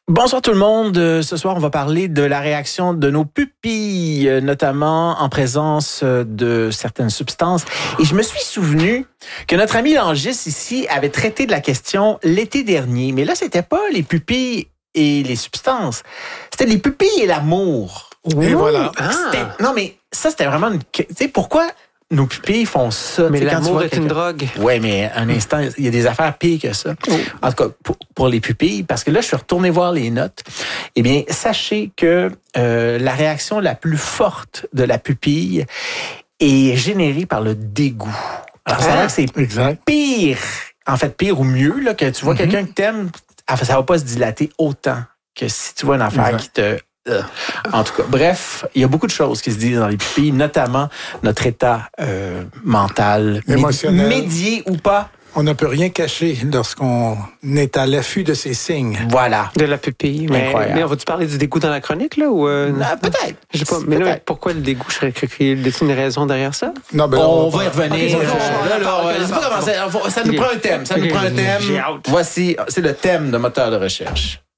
Bonsoir tout le monde. Ce soir, on va parler de la réaction de nos pupilles, notamment en présence de certaines substances. Et je me suis souvenu que notre ami Langis ici avait traité de la question l'été dernier. Mais là, c'était pas les pupilles et les substances. C'était les pupilles et l'amour. Et voilà. Non, mais ça, c'était vraiment une... Tu sais, pourquoi nos pupilles font ça? Mais l'amour est une drogue. Oui, mais un instant, il y a des affaires pires que ça. Oh. En tout cas, pour les pupilles, parce que là, je suis retourné voir les notes. Eh bien, sachez que la réaction la plus forte de la pupille est générée par le dégoût. Alors, ça a l'air que c'est pire, en fait, pire ou mieux, là, que tu vois quelqu'un que t'aimes, ça va pas se dilater autant que si tu vois une affaire qui te... En tout cas, bref, il y a beaucoup de choses qui se disent dans les pupilles, notamment notre état mental, émotionnel, médié ou pas. On ne peut rien cacher lorsqu'on est à l'affût de ces signes. Voilà. De la pupille. Mais on va-tu parler du dégoût dans la chronique, là? Ou peut-être. Je sais pas. Mais là, pourquoi le dégoût? Je serais cru qu'il y a une raison derrière ça? Non, ben on va y revenir. Ça nous prend un thème. Voici, c'est le thème de moteur de recherche.